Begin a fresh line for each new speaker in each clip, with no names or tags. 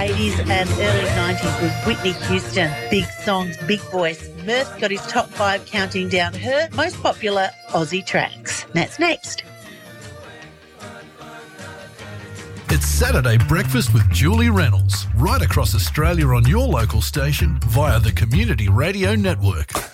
80s and early 90s was Whitney Houston. Big songs, big voice. Murph's got his top 5 counting down her most popular Aussie tracks. That's next.
It's Saturday Breakfast with Julie Reynolds, right across Australia on your local station via the Community Radio Network.
Do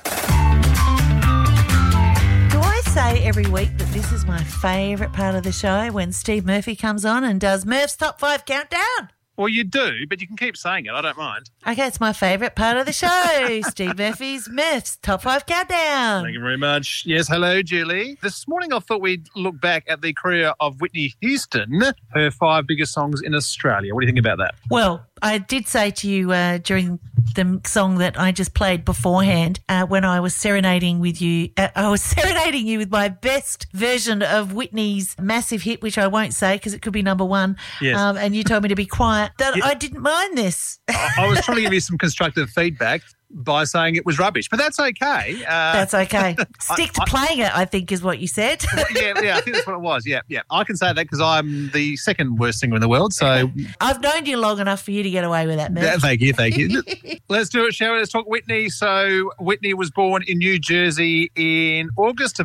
I say every week that this is my favourite part of the show when Steve Murphy comes on and does Murph's Top 5 Countdown?
Well, you do, but you can keep saying it. I don't mind.
Okay, it's my favourite part of the show. Steve Murphy's Murph's Top 5 Countdown.
Thank you very much. Yes, hello, Julie. This morning I thought we'd look back at the career of Whitney Houston, her 5 biggest songs in Australia. What do you think about that?
Well, I did say to you during the song that I just played beforehand when I was serenading with you, I was serenading you with my best version of Whitney's massive hit, which I won't say because it could be number 1.
Yes.
And you told me to be quiet, that I didn't mind this.
I was trying to give you some constructive feedback by saying it was rubbish, but that's okay.
That's okay. Stick to playing it, I think, is what you said.
Yeah, I think that's what it was. Yeah. I can say that because I'm the second worst singer in the world. So
I've known you long enough for you to get away with that, man.
Yeah, thank you. Let's do it, shall we? Let's talk Whitney. So Whitney was born in New Jersey in August of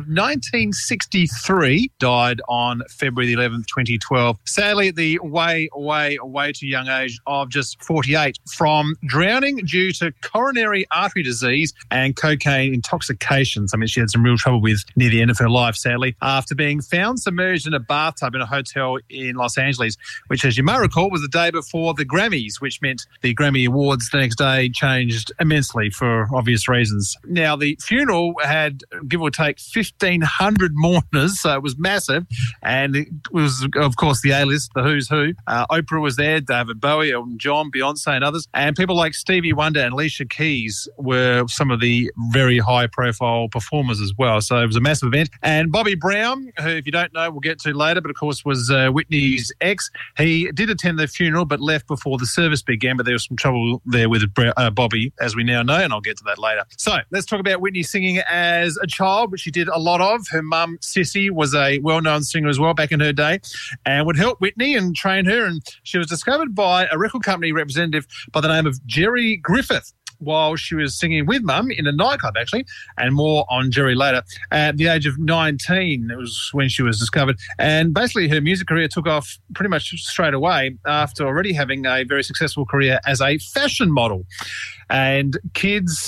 1963, died on February the 11th, 2012. Sadly, at the way too young age of just 48 from drowning due to coronary artery disease and cocaine intoxication. I mean, she had some real trouble with near the end of her life, sadly, after being found submerged in a bathtub in a hotel in Los Angeles, which, as you may recall, was the day before the Grammys, which meant the Grammy Awards the next day changed immensely for obvious reasons. Now, the funeral had, give or take, 1,500 mourners, so it was massive, and it was, of course, the A-list, the who's who. Oprah was there, David Bowie, Elton John, Beyonce and others, and people like Stevie Wonder and Alicia Keys were some of the very high-profile performers as well. So it was a massive event. And Bobby Brown, who, if you don't know, we'll get to later, but of course was Whitney's ex, he did attend the funeral but left before the service began, but there was some trouble there with Bobby, as we now know, and I'll get to that later. So let's talk about Whitney singing as a child, which she did a lot of. Her mum, Sissy, was a well-known singer as well back in her day and would help Whitney and train her, and she was discovered by a record company representative by the name of Jerry Griffith while she was singing with Mum in a nightclub, actually, and more on Jerry later. At the age of 19, it was when she was discovered. And basically her music career took off pretty much straight away after already having a very successful career as a fashion model. And kids...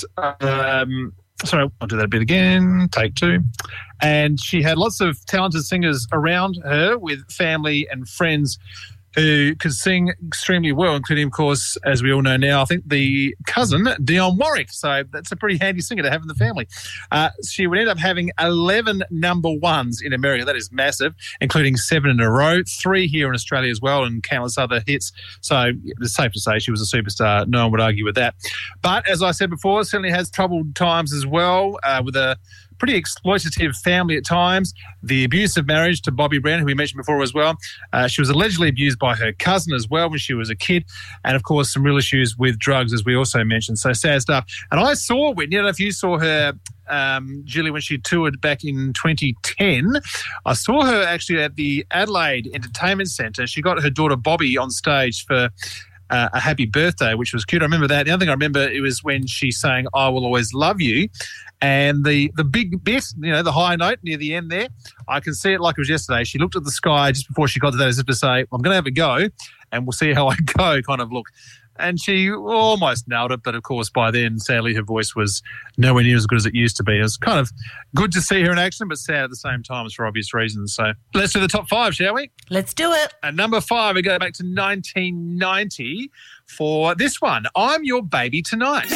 Sorry, I'll do that a bit again. Take 2. And she had lots of talented singers around her with family and friends who could sing extremely well, including, of course, as we all know now, I think the cousin, Dionne Warwick. So that's a pretty handy singer to have in the family. She would end up having 11 number 1s in America. That is massive, including 7 in a row, 3 here in Australia as well, and countless other hits. So it's safe to say she was a superstar. No one would argue with that. But as I said before, certainly has troubled times as well, with a pretty exploitative family at times, the abusive marriage to Bobby Brown, who we mentioned before as well. She was allegedly abused by her cousin as well when she was a kid, and of course some real issues with drugs, as we also mentioned. So sad stuff. And I saw Whitney, I don't know if you saw her, Julie, when she toured back in 2010. I saw her actually at the Adelaide Entertainment Centre. She got her daughter Bobby on stage for a happy birthday, which was cute. I remember that. The other thing I remember, it was when she sang I Will Always Love You, and the big bit, the high note near the end there, I can see it like it was yesterday. She looked at the sky just before she got to that as if to say, I'm going to have a go and we'll see how I go kind of look. And she almost nailed it, but of course by then, sadly, her voice was nowhere near as good as it used to be. It was kind of good to see her in action, but sad at the same time for obvious reasons. So let's do the top 5, shall we?
Let's do it.
At number 5, we go back to 1990 for this one, I'm Your Baby Tonight.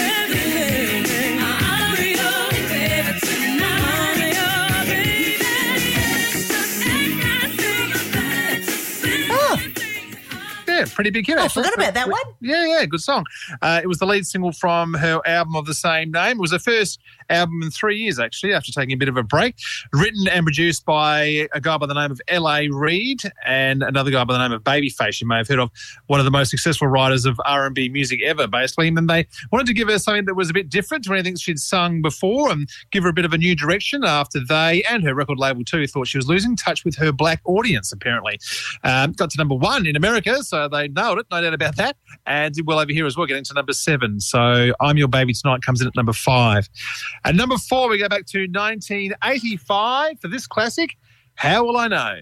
Yeah, pretty big hit.
I forgot about that one.
Yeah, good song. It was the lead single from her album of the same name. It was her first album in 3 years, actually, after taking a bit of a break. Written and produced by a guy by the name of L.A. Reid and another guy by the name of Babyface, you may have heard of, one of the most successful writers of R&B music ever, basically. And they wanted to give her something that was a bit different to anything she'd sung before and give her a bit of a new direction after they, and her record label too, thought she was losing touch with her black audience, apparently. Got to number 1 in America, so they nailed it, no doubt about that, and did well over here as well, getting to number 7. So I'm Your Baby Tonight comes in at number 5. At number 4, we go back to 1985 for this classic, How Will I Know?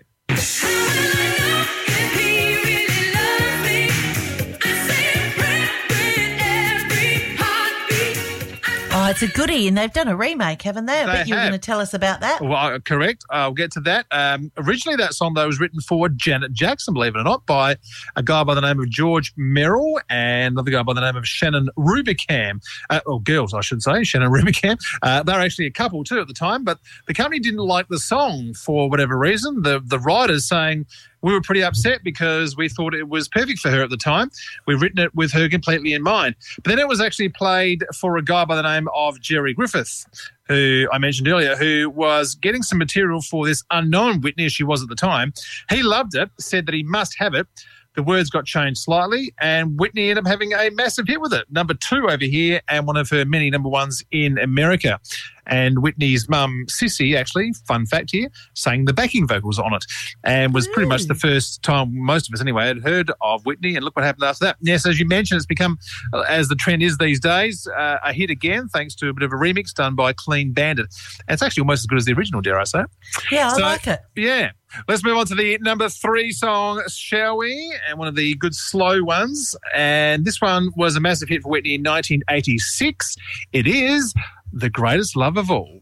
Oh, it's a goodie, and they've done a remake, haven't they? I bet you were going to tell us about that.
Well, correct. I'll get to that. Originally, that song, though, was written for Janet Jackson, believe it or not, by a guy by the name of George Merrill and another guy by the name of Shannon Rubicam. Or girls, I should say, Shannon Rubicam. They were actually a couple, too, at the time, but the company didn't like the song for whatever reason. The writers saying, we were pretty upset because we thought it was perfect for her at the time. We've written it with her completely in mind. But then it was actually played for a guy by the name of Jerry Griffith, who I mentioned earlier, who was getting some material for this unknown Whitney, as she was at the time. He loved it, said that he must have it. The words got changed slightly, and Whitney ended up having a massive hit with it. Number 2 over here, and one of her many number 1s in America. And Whitney's mum, Sissy, actually, fun fact here, sang the backing vocals on it, and was pretty much the first time most of us anyway had heard of Whitney, and look what happened after that. Yes, as you mentioned, it's become, as the trend is these days, a hit again, thanks to a bit of a remix done by Clean Bandit. And it's actually almost as good as the original, dare I say.
Yeah, I like it.
Yeah. Let's move on to the number 3 song, shall we? And one of the good slow ones. And this one was a massive hit for Whitney in 1986. It is The Greatest Love of All.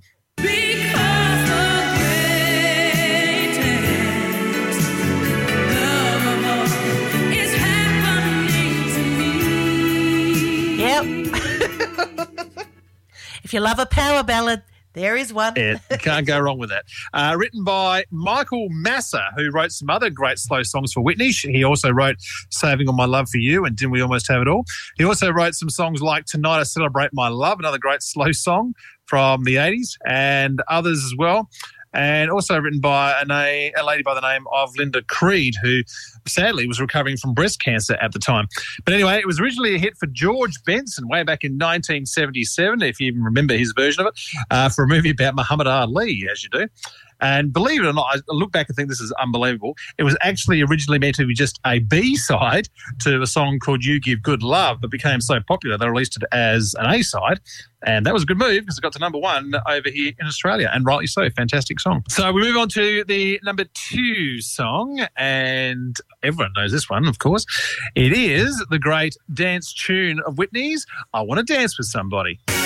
Yep. If you love a power ballad, there is one.
Yeah, you can't go wrong with that. Written by Michael Massa, who wrote some other great slow songs for Whitney. He also wrote Saving All My Love for You and Didn't We Almost Have It All. He also wrote some songs like Tonight I Celebrate My Love, another great slow song from the 80s, and others as well. And also written by a lady by the name of Linda Creed, who sadly was recovering from breast cancer at the time. But anyway, it was originally a hit for George Benson way back in 1977, if you even remember his version of it, for a movie about Muhammad Ali, as you do. And believe it or not, I look back and think this is unbelievable. It was actually originally meant to be just a B-side to a song called You Give Good Love, but became so popular they released it as an A-side. And that was a good move because it got to number 1 over here in Australia, and rightly so. Fantastic song. So we move on to the number 2 song, and everyone knows this one, of course. It is the great dance tune of Whitney's, I Want to Dance with Somebody.